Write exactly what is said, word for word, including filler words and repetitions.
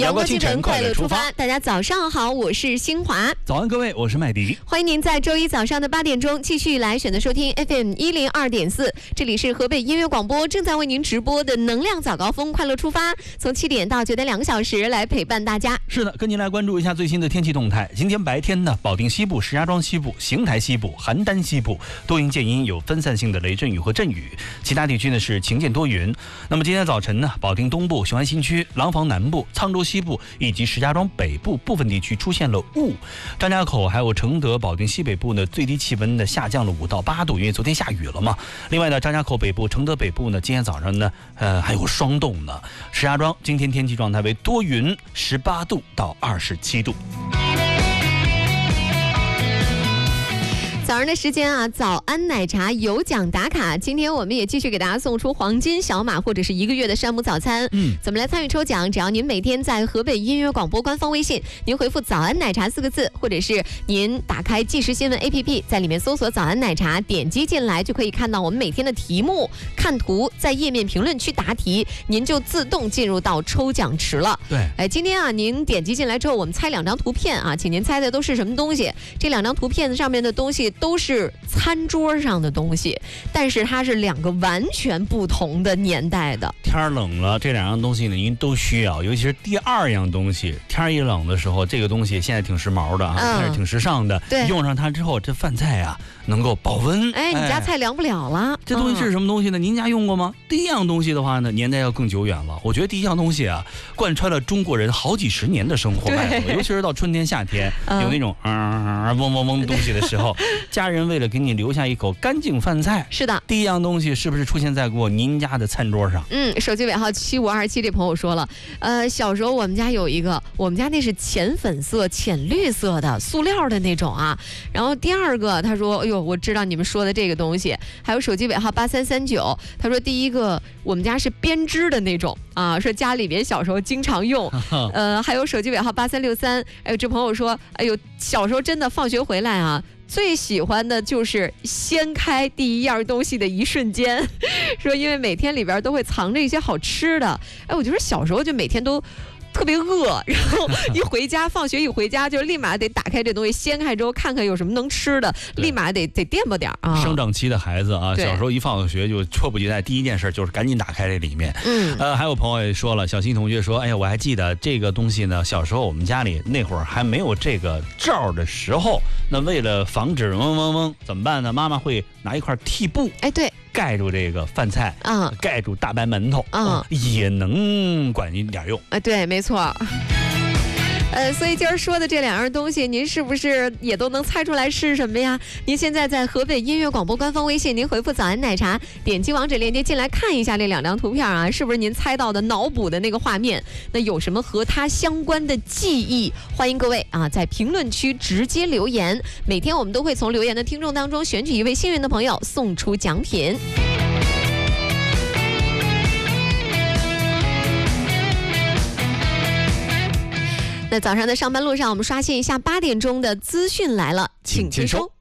阳光清晨，快乐出发。大家早上好，我是新华。 早安，各位，我是麦迪。 欢迎您在周一早上的八点钟继续来选择收听 F M 一零二点四，这里是河北音乐广播正在为您直播的能量早高峰，快乐出发，从七点到九点两个小时来陪伴大家。 是的，跟您来关注一下最新的天气动态。今天白天呢，保定西部、石家庄西部、邢台西部、邯郸西部多云见阴，有分散性的雷阵雨和阵雨，其他地区呢是晴间多云。那么今天早晨呢，保定东部、雄安新区、廊坊南部、沧州西部以及石家庄北部部分地区出现了雾，张家口还有承德、保定西北部呢，最低气温呢下降了五到八度，因为昨天下雨了嘛。另外呢，张家口北部、承德北部呢，今天早上呢，呃，还有霜冻呢。石家庄今天天气状态为多云，十八度到二十七度。 早上的时间啊，早安奶茶有奖打卡。今天我们也继续给大家送出黄金小马或者是一个月的山姆早餐。嗯，怎么来参与抽奖？只要您每天在河北音乐广播官方微信，您回复早安奶茶四个字，或者是您打开即时新闻 A P P， 在里面搜索早安奶茶，点击进来就可以看到我们每天的题目，看图，在页面评论区答题，您就自动进入到抽奖池了。 对， 哎，今天啊，您点击进来之后，我们猜两张图片啊，请您猜的都是什么东西？这两张图片上面的东西都是餐桌上的东西，但是它是两个完全不同的年代的。 天冷了，这两样东西呢，您都需要，尤其是第二样东西。天一冷的时候，这个东西现在挺时髦的啊，嗯、是挺时尚的。 对， 用上它之后，这饭菜啊能够保温。 哎，你家菜凉不了了。 这东西是什么东西呢？嗯、您家用过吗？第一样东西的话呢，年代要更久远了。我觉得第一样东西啊，贯穿了中国人好几十年的生活脉络，尤其是到春天、夏天，嗯、有那种嗯嗡嗡嗡东西的时候，家人为了给你留下一口干净饭菜， 是的， 第一样东西是不是出现在过您家的餐桌上？ 嗯，手机尾号七五二七这朋友说了，呃，小时候我们家有一个，我们家那是浅粉色、浅绿色的塑料的那种啊。然后第二个他说，哎呦，我知道你们说的这个东西。还有手机尾号八三三九，他说第一个我们家是编织的那种啊，说家里边小时候经常用。呃，还有手机尾号八三六三，哎呦，这朋友说，哎呦，小时候真的放学回来啊，最喜欢的就是掀开第一样东西的一瞬间，说因为每天里边都会藏着一些好吃的。哎，我觉得小时候就每天都特别饿，然后一回家，放学一回家就立马得打开这东西，掀开之后看看有什么能吃的，立马得得垫吧点啊。 生长期的孩子啊，小时候一放学就迫不及待，第一件事就是赶紧打开这里面。嗯，呃，还有朋友也说了，小新同学说，哎呀，我还记得这个东西呢，小时候我们家里那会儿还没有这个罩的时候，那为了防止嗡嗡嗡怎么办呢？妈妈会拿一块屉布， 哎，对， 盖住这个饭菜，啊、嗯，盖住大白馒头，嗯、哦，也能管一点用。 啊，对，没错。呃，所以今儿说的这两样东西，您是不是也都能猜出来是什么呀？您现在在河北音乐广播官方微信，您回复早安奶茶，点击网址链接进来看一下这两张图片啊，是不是您猜到的脑补的那个画面？那有什么和它相关的记忆？欢迎各位啊，在评论区直接留言，每天我们都会从留言的听众当中选取一位幸运的朋友送出奖品。那早上的上班路上，我们刷新一下八点钟的资讯来了，请接收。